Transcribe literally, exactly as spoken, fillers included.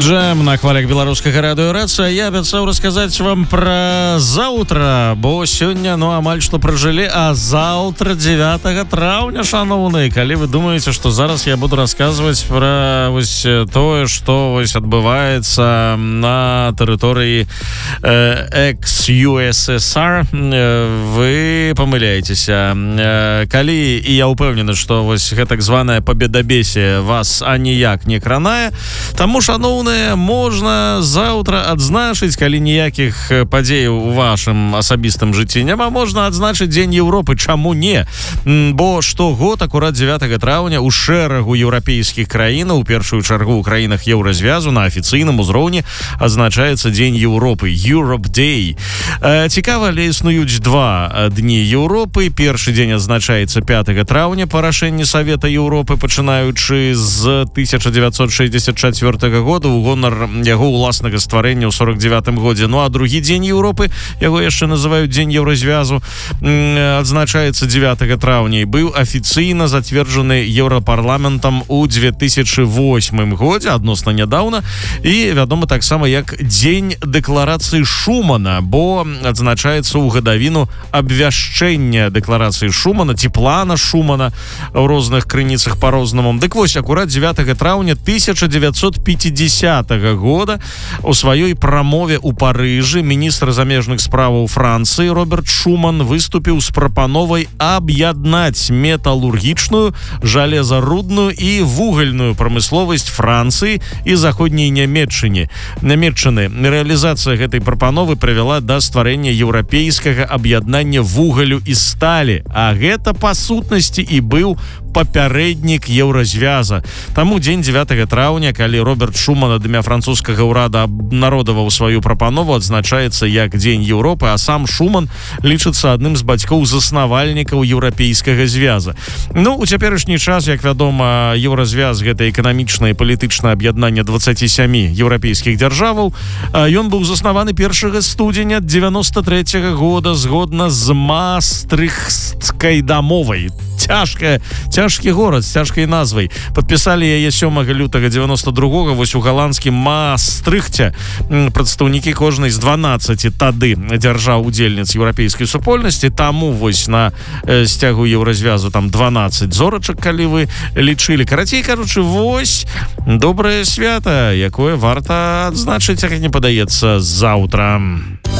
Джем на хвалях беларускага радыёрацыя. Я абяцаў расказаць вам пра заўтра, бо сёння, ну, амаль што пражылі, а заўтра дзевятага траўня, шаноўныя. Калі вы думаеце, што зараз я буду расказваць пра вось тое, што вось адбываецца на тэрыторыі э, экс-ю эс эс ар, э, вы памыляецеся. Э, калі, і я ўпэўнены, што вось гэтак званае пабедабесие вас аніяк не кранае, таму, шаноўныя, можна заўтра адзначыць, калі ніякіх падзеяў у вашым асабістым жыцці няма, можна адзначыць Дзень Еўропы. Чаму не? Бо штогод акурат дзевятага траўня у шэрагу еўрапейскіх краінаў, у першую чаргу ў краінах еўразвязу, на афіцыйным узроўні адзначаецца Дзень Еўропы, Europe Day. Цікава, але існуюць два дні Еўропы. Першы дзень адзначаецца пятага траўня па рашэнні Савета Еўропы, пачынаючы з тысяча дзевяцьсот шэсцьдзесят чацвёртага года, у гонар яго ўласнага стварэння ў сорок дзевятым годзе. Ну а другі дзень Еўропы, яго яшчэ называюць Дзень Еўразвязу, адзначаецца дзевятага траўня і быў афіцыйна зацверджаны Еўрапарламентам у две тысячы восьмым годзе, адносна нядаўна, і вядома таксама як Дзень дэкларацыі Шумана, бо адзначаецца ў гадавіну абвяшчэння дэкларацыі Шумана ці плана Шумана ў розных крыніцах па-рознаму. Дык вось, акурат дзевятага траўня тысяча дзевяцьсот пяцідзясятага года у сваёй прамове ў Парыжы міністр замежных справаў Францыі Роберт Шуман выступіў з прапановай аб'яднаць металургічную, жалезарудную і вугальную прамысловасць Францыі і заходняй Нямецчыны. Нямецчыны. Рэалізацыя гэтай прапановы прывяла да стварэння еўрапейскага аб'яднання вугалю і сталі, а гэта па сутнасці і быў папярэднік еўразвяза. Таму дзень дзевятага траўня, калі Роберт Шуман ад імя французскага ўрада абнародаваў сваю прапанову, адзначаецца як Дзень Еўропы, а сам Шуман лічыцца адным з бацькоў-заснавальнікаў еўрапейскага звяза. Ну, у цяперашні час, як вядома, еўразвяз — гэта эканамічнае і палітычнае аб'яднанне дваццаці сямі еўрапейскіх дзяржаваў. Ён быў заснаваны першага студзеня дзевяноста трэцяга года згодна з Маастрыхтскай дамовай. Цяжкая, цяжкі горад з цяжкай назвай. Падпісалі яе сёмага лютага дзевяноста другога вось у галандскім Маастрыхце прадстаўнікі кожнай з дванаццаці тады дзяржаў-удзельніц еўрапейскай супольнасці. Таму вось на э, сцягу еўразвязу там дванаццаць зорачак, калі вы лічылі. Карацей кажучы, вось добрае свята, якое варта адзначыць, як не падаецца, заўтра.